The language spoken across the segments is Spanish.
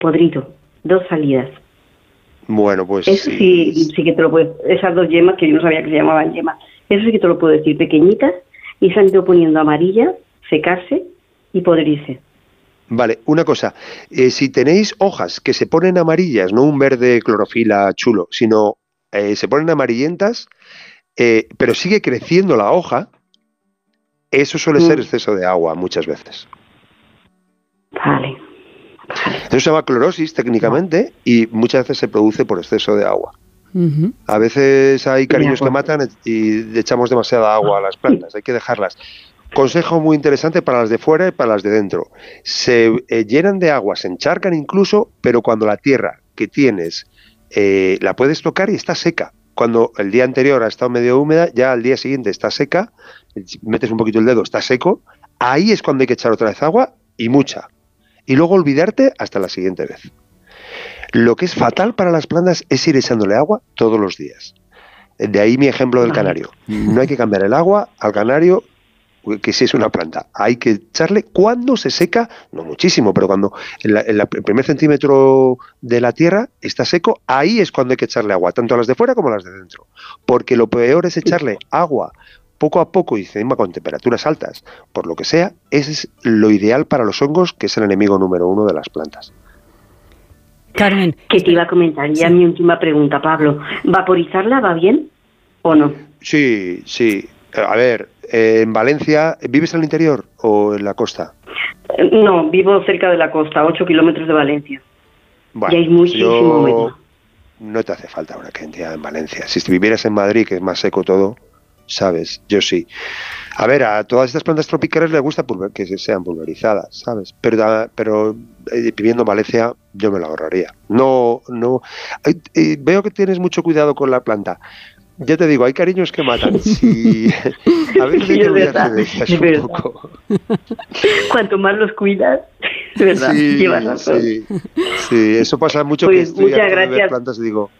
podrido, 2 salidas. Bueno, pues Eso sí que te lo puedo, esas 2 yemas, que yo no sabía que se llamaban yemas, eso sí que te lo puedo decir, pequeñitas, y se han ido poniendo amarillas, secarse y podrirse. Vale, una cosa, si tenéis hojas que se ponen amarillas, no un verde clorofila chulo, sino se ponen amarillentas, pero sigue creciendo la hoja, eso suele ser exceso de agua muchas veces. Vale. Eso se llama clorosis técnicamente y muchas veces se produce por exceso de agua. A veces hay cariños que matan y echamos demasiada agua a las plantas, hay que dejarlas. Consejo muy interesante para las de fuera y para las de dentro. Se llenan de agua, se encharcan incluso, pero cuando la tierra que tienes la puedes tocar y está seca. Cuando el día anterior ha estado medio húmeda, ya al día siguiente está seca, metes un poquito el dedo, está seco, ahí es cuando hay que echar otra vez agua y mucha. Y luego olvidarte hasta la siguiente vez. Lo que es fatal para las plantas es ir echándole agua todos los días. De ahí mi ejemplo del canario. No hay que cambiar el agua al canario, que si es una planta. Hay que echarle cuando se seca, no muchísimo, pero cuando el primer centímetro de la tierra está seco, ahí es cuando hay que echarle agua, tanto a las de fuera como a las de dentro. Porque lo peor es echarle agua poco a poco y encima con temperaturas altas, por lo que sea, ese es lo ideal para los hongos, que es el enemigo número 1 de las plantas. Carmen. Que te iba a comentar, ya mi última pregunta, Pablo. ¿Vaporizarla va bien o no? Sí. A ver, en Valencia, ¿vives en el interior o en la costa? No, vivo cerca de la costa, 8 kilómetros de Valencia. Bueno, y hay muchísimo humedad. No te hace falta una cantidad en Valencia. Si vivieras en Madrid, que es más seco todo, ¿sabes? Yo sí. A ver, a todas estas plantas tropicales les gusta que sean pulverizadas, ¿sabes? Pero viviendo en Valencia yo me lo ahorraría. No. Veo que tienes mucho cuidado con la planta. Ya te digo, hay cariños que matan. Sí. A veces hay que olvidarse de un poco. Cuanto más los cuidas, de verdad, llevas razón. Sí, eso pasa mucho, pues que estoy muchas harto de ver gracias. plantas y digo,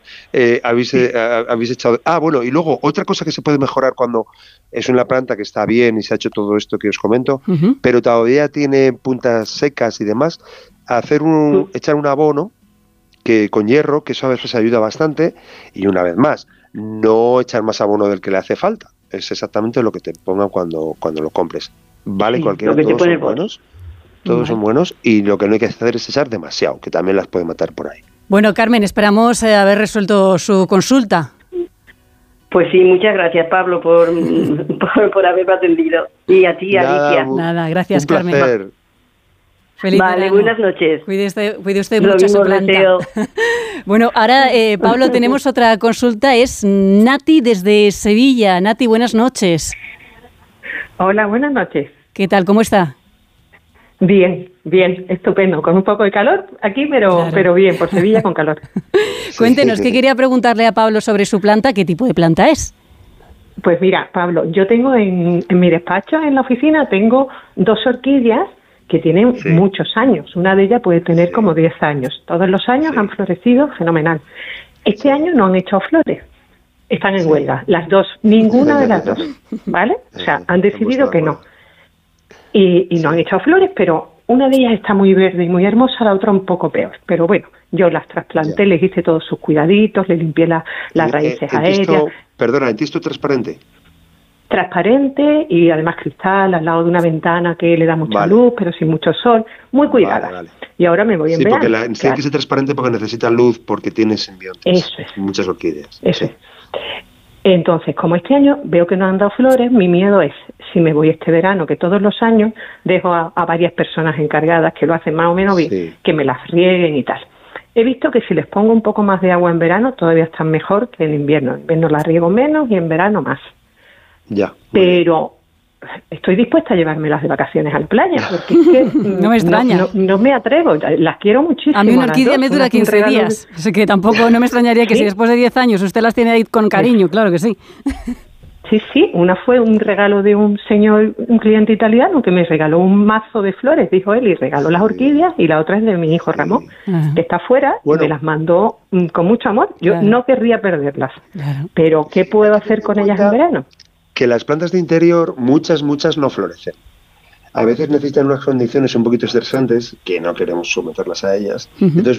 habéis echado... bueno, y luego otra cosa que se puede mejorar cuando es una planta que está bien y se ha hecho todo esto que os comento, pero todavía tiene puntas secas y demás, echar un abono que con hierro, que eso a veces ayuda bastante, y una vez más, no echar más abono del que le hace falta. Es exactamente lo que te pongan cuando lo compres. Vale, cualquiera, todos son buenos. Todos son buenos, y lo que no hay que hacer es echar demasiado, que también las puede matar por ahí. Bueno, Carmen, esperamos haber resuelto su consulta. Pues sí, muchas gracias, Pablo, por haberme atendido. Y a ti, Alicia. Nada, gracias, Carmen. Placer. Feliz verano. Buenas noches. Cuide usted mucho su planta. Bueno, ahora, Pablo, tenemos otra consulta. Es Nati desde Sevilla. Nati, buenas noches. Hola, buenas noches. ¿Qué tal? ¿Cómo está? Bien, estupendo. Con un poco de calor aquí, pero bien, por Sevilla con calor. Cuéntenos, ¿qué quería preguntarle a Pablo sobre su planta? ¿Qué tipo de planta es? Pues mira, Pablo, yo tengo en mi despacho, en la oficina, tengo 2 orquídeas que tienen muchos años. Una de ellas puede tener como 10 años. Todos los años han florecido fenomenal. Este año no han echado flores. Están en huelga. Las dos, ninguna de las dos. ¿Vale? O sea, han decidido que no. Y no han echado flores, pero una de ellas está muy verde y muy hermosa, la otra un poco peor. Pero bueno, yo las trasplanté, les hice todos sus cuidaditos, les limpié las raíces aéreas. Perdona, ¿en tisto transparente? Transparente y además cristal al lado de una ventana que le da mucha luz, pero sin mucho sol, muy cuidada. Vale. Y ahora me voy en verano. Sí, porque tiene que ser transparente porque necesita luz, porque tiene simbiontes. Eso es. Muchas orquídeas. Eso es. Entonces, como este año veo que no han dado flores, mi miedo es, si me voy este verano, que todos los años dejo a varias personas encargadas que lo hacen más o menos bien, que me las rieguen y tal. He visto que si les pongo un poco más de agua en verano, todavía están mejor que en invierno. En invierno las riego menos y en verano más. Ya. Pero estoy dispuesta a llevármelas de vacaciones a la playa, porque es que no me extraña. No me atrevo, las quiero muchísimo. A mí una orquídea me dura 15 días, así que tampoco no me extrañaría que si después de 10 años usted las tiene ahí con cariño, claro que sí. Sí, una fue un regalo de un señor, un cliente italiano, que me regaló un mazo de flores, dijo él, y regaló las orquídeas, y la otra es de mi hijo Ramón, que está afuera, me las mandó con mucho amor. Yo no querría perderlas, pero ¿qué puedo hacer con ellas en verano? Que las plantas de interior, muchas no florecen. A veces necesitan unas condiciones un poquito estresantes, que no queremos someterlas a ellas. Entonces,